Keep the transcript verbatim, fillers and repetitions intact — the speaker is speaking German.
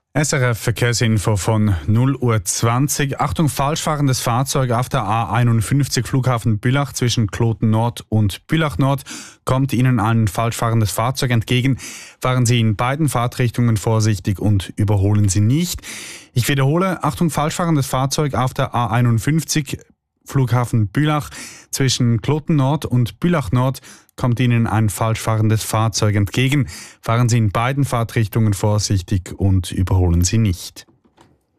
S R F Verkehrsinfo von null Uhr zwanzig. Achtung, falschfahrendes Fahrzeug auf der A einundfünfzig Flughafen Bülach zwischen Kloten Nord und Bülach Nord. Kommt Ihnen ein falschfahrendes Fahrzeug entgegen, fahren Sie in beiden Fahrtrichtungen vorsichtig und überholen Sie nicht. Ich wiederhole, Achtung, falschfahrendes Fahrzeug auf der A einundfünfzig Flughafen Bülach zwischen Kloten Nord und Bülach Nord. Kommt Ihnen ein falschfahrendes Fahrzeug entgegen, fahren Sie in beiden Fahrtrichtungen vorsichtig und überholen Sie nicht.